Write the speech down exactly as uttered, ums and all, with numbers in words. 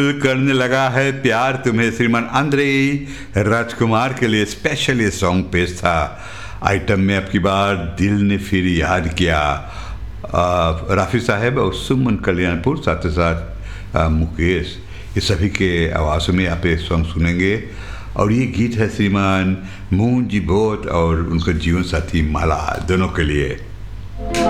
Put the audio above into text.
करने लगा है प्यार तुम्हें श्रीमान अंद्रे राजकुमार के लिए स्पेशल ये सॉन्ग पेश था। आइटम में अब की बार दिल ने फिर याद किया, राफ़ी साहब और सुमन कल्याणपुर, साथ ही साथ आ, मुकेश, ये सभी के आवाज़ों में आप ये सॉन्ग सुनेंगे। और ये गीत है श्रीमान मोहन जी बोट और उनका जीवन साथी माला, दोनों के लिए।